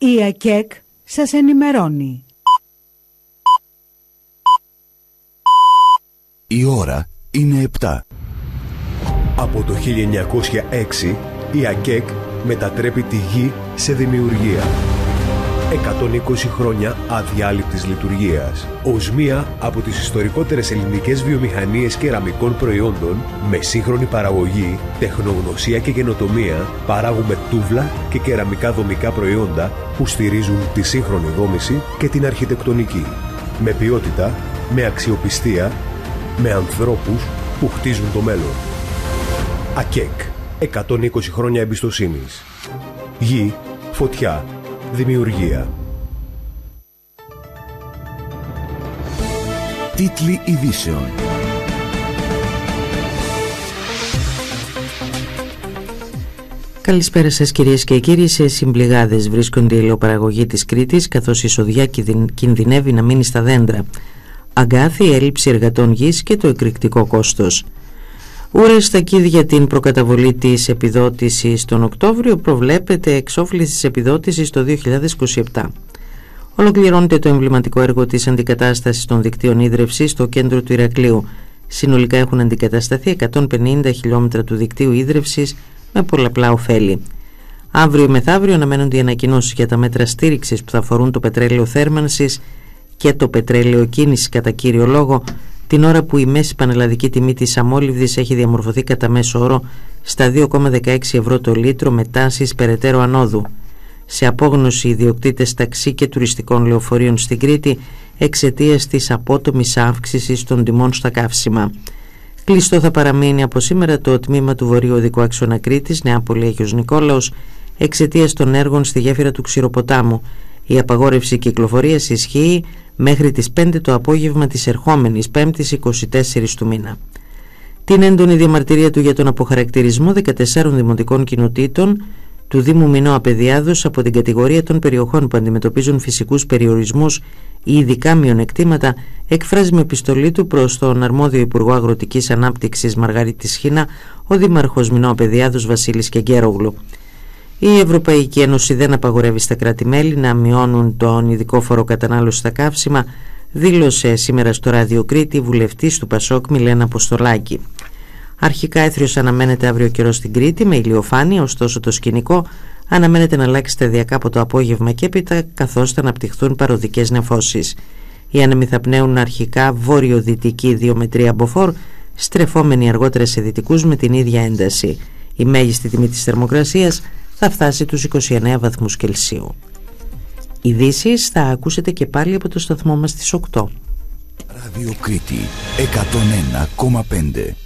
Η ΑΚΕΚ σας ενημερώνει. Η ώρα είναι 7. Από το 1906 η ΑΚΕΚ μετατρέπει τη γη σε δημιουργία. 120 χρόνια αδιάλειπτης λειτουργίας. Ως μία από τις ιστορικότερες ελληνικές βιομηχανίες κεραμικών προϊόντων, με σύγχρονη παραγωγή, τεχνογνωσία και καινοτομία, παράγουμε τούβλα και κεραμικά δομικά προϊόντα που στηρίζουν τη σύγχρονη δόμηση και την αρχιτεκτονική. Με ποιότητα, με αξιοπιστία, με ανθρώπους που χτίζουν το μέλλον. ΑΚΕΚ. 120 χρόνια εμπιστοσύνης. Γη, φωτιά, δημιουργία. Τίτλοι ειδήσεων. Καλησπέρα σας κυρίες και κύριοι. Σε συμπληγάδες βρίσκονται η ηλεοπαραγωγή της Κρήτης, καθώς η εισοδιά κινδυνεύει να μείνει στα δέντρα. Αγκάθι, έλλειψη εργατών γης και το εκρηκτικό κόστος. Ούρες στα κίδια την προκαταβολή της επιδότησης τον Οκτώβριο, προβλέπεται εξόφληση της επιδότησης το 2027. Ολοκληρώνεται το εμβληματικό έργο της αντικατάστασης των δικτύων ίδρευσης στο κέντρο του Ηρακλείου. Συνολικά έχουν αντικατασταθεί 150 χιλιόμετρα του δικτύου ίδρευσης με πολλαπλά ωφέλη. Αύριο μεθαύριο αναμένονται οι ανακοινώσεις για τα μέτρα στήριξης που θα αφορούν το πετρέλαιο θέρμανσης και το πετρέλαιο κίνησης κατά κύριο λόγο, την ώρα που η μέση πανελλαδική τιμή της αμόλυβδης έχει διαμορφωθεί κατά μέσο όρο στα 2,16 ευρώ το λίτρο με τάσεις περαιτέρω ανόδου. Σε απόγνωση ιδιοκτήτες ταξί και τουριστικών λεωφορείων στην Κρήτη εξαιτίας της απότομης αύξησης των τιμών στα καύσιμα. Κλειστό θα παραμείνει από σήμερα το τμήμα του βορείου οδικού άξονα Κρήτης, Νεάπολη Αγιος Νικόλαος, εξαιτίας των έργων στη γέφυρα του Ξηροποτάμου. Η απαγόρευση κυκλοφορίας ισχύει μέχρι τις 5 το απόγευμα της ερχόμενης 5ης 24 του μήνα. Την έντονη διαμαρτυρία του για τον αποχαρακτηρισμό 14 δημοτικών κοινοτήτων του Δήμου Μινώα Παιδιάδος από την κατηγορία των περιοχών που αντιμετωπίζουν φυσικούς περιορισμούς ή ειδικά μειονεκτήματα εκφράζει με επιστολή του προς τον αρμόδιο Υπουργό Αγροτικής Ανάπτυξης Μαργαρίτη Σχίνα ο Δήμαρχος Μινώα Παιδιάδος Βασίλης Κεγκέρογλου. Η Ευρωπαϊκή Ένωση δεν απαγορεύει στα κράτη-μέλη να μειώνουν τον ειδικό φόρο κατανάλωση στα καύσιμα, δήλωσε σήμερα στο Ράδιο Κρήτη η βουλευτής του Πασόκ Μιλένα Αποστολάκη. Αρχικά έθριος αναμένεται αύριο καιρό στην Κρήτη με ηλιοφάνεια, ωστόσο το σκηνικό αναμένεται να αλλάξει σταδιακά από το απόγευμα και έπειτα, καθώς θα αναπτυχθούν παροδικές νεφώσεις. Οι άνεμοι θα πνέουν αρχικά βόρειο-δυτική 2 με 3 μποφόρ, στρεφόμενοι αργότερα σε δυτικούς με την ίδια ένταση. Η μέγιστη τιμή της θερμοκρασίας θα φτάσει τους 29 βαθμούς Κελσίου. Ειδήσεις θα ακούσετε και πάλι από το σταθμό μας στις 8. Ράδιο Κρήτη 101,5.